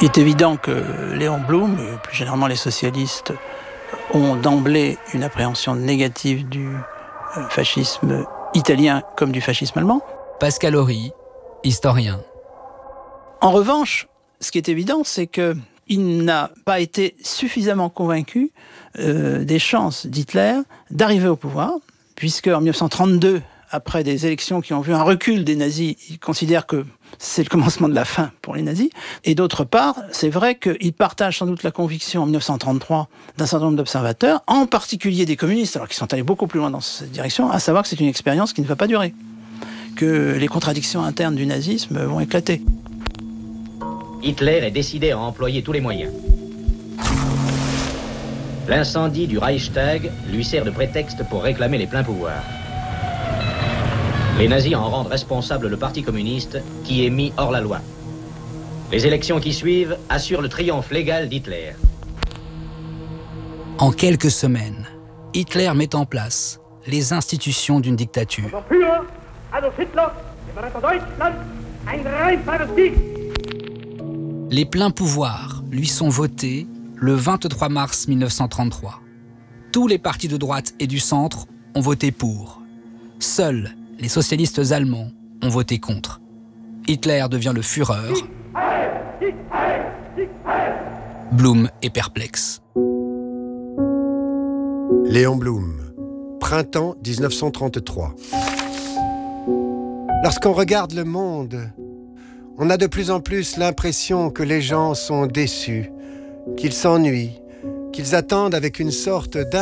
Il est évident que Léon Blum, et plus généralement les socialistes, ont d'emblée une appréhension négative du fascisme italien comme du fascisme allemand. Pascal Horry, historien. En revanche, ce qui est évident, c'est qu'il n'a pas été suffisamment convaincu des chances d'Hitler d'arriver au pouvoir, puisque en 1932, après des élections qui ont vu un recul des nazis, il considère que c'est le commencement de la fin pour les nazis. Et d'autre part, c'est vrai qu'il partage sans doute la conviction en 1933 d'un certain nombre d'observateurs, en particulier des communistes, alors qu'ils sont allés beaucoup plus loin dans cette direction, à savoir que c'est une expérience qui ne va pas durer, que les contradictions internes du nazisme vont éclater. Hitler est décidé à employer tous les moyens. L'incendie du Reichstag lui sert de prétexte pour réclamer les pleins pouvoirs. Les nazis en rendent responsable le Parti communiste qui est mis hors la loi. Les élections qui suivent assurent le triomphe légal d'Hitler. En quelques semaines, Hitler met en place les institutions d'une dictature. Les pleins pouvoirs lui sont votés le 23 mars 1933. Tous les partis de droite et du centre ont voté pour. Seuls les socialistes allemands ont voté contre. Hitler devient le Führer. Blum est perplexe. Léon Blum, printemps 1933. Lorsqu'on regarde le monde, on a de plus en plus l'impression que les gens sont déçus, qu'ils s'ennuient, qu'ils attendent avec une sorte